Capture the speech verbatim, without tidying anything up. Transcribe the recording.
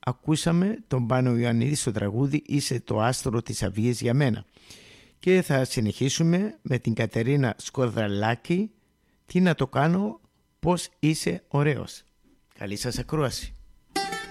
ακούσαμε τον Πάνο Ιωαννίδη στο τραγούδι «Είσαι το άστρο της αυγής για μένα». Και θα συνεχίσουμε με την Κατερίνα Σκοδραλάκη «Τι να το κάνω, πώς είσαι ωραίος». Καλή σας ακρόαση.